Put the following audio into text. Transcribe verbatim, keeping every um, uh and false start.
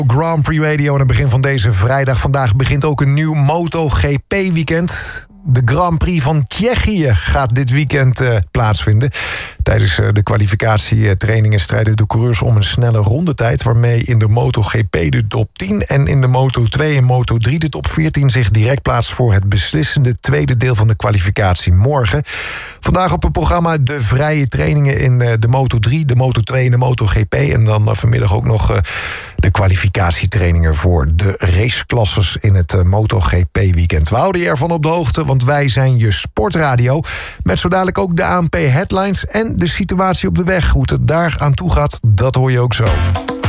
Grand Prix Radio aan het begin van deze vrijdag. Vandaag begint ook een nieuw MotoGP-weekend. De Grand Prix van Tsjechië gaat dit weekend uh, plaatsvinden. Tijdens uh, de kwalificatietrainingen strijden de coureurs om een snelle rondetijd, waarmee in de MotoGP de top tien en in de Moto twee en Moto drie de top veertien zich direct plaatst voor het beslissende tweede deel van de kwalificatie morgen. Vandaag op het programma de vrije trainingen in uh, de Moto drie, de Moto twee en de MotoGP. En dan uh, vanmiddag ook nog uh, de kwalificatietrainingen voor de raceklasses in het uh, MotoGP-weekend. We houden je ervan op de hoogte, want wij zijn je sportradio. Met zo dadelijk ook de A N P-headlines en de situatie op de weg. Hoe het daar aan toe gaat, dat hoor je ook zo.